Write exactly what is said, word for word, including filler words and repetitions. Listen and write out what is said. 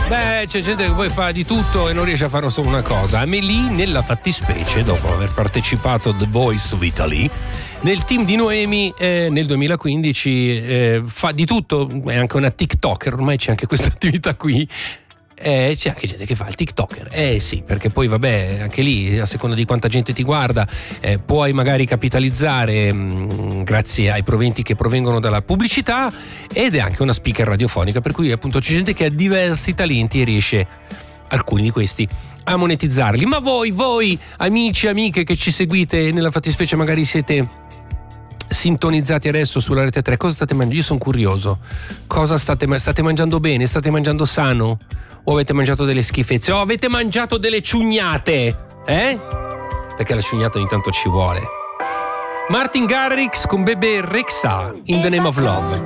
Beh, c'è gente che poi fa di tutto e non riesce a fare solo una cosa. Amélie, nella fattispecie, dopo aver partecipato a The Voice of Italy, nel team di Noemi eh, nel duemilaquindici eh, fa di tutto, è anche una TikToker, ormai c'è anche questa attività qui. Eh, c'è anche gente che fa il TikToker, eh sì, perché poi vabbè, anche lì a seconda di quanta gente ti guarda eh, puoi magari capitalizzare mh, grazie ai proventi che provengono dalla pubblicità, ed è anche una speaker radiofonica, per cui appunto c'è gente che ha diversi talenti e riesce, alcuni di questi, a monetizzarli. Ma voi, voi amici e amiche che ci seguite, nella fattispecie magari siete sintonizzati adesso sulla Rete tre, cosa state mangiando? Io sono curioso, cosa state, state mangiando bene? State mangiando sano? O avete mangiato delle schifezze? O avete mangiato delle ciugnate? Eh? Perché la ciugnata ogni tanto ci vuole. Martin Garrix con Bebe Rexha, In the Name of Love.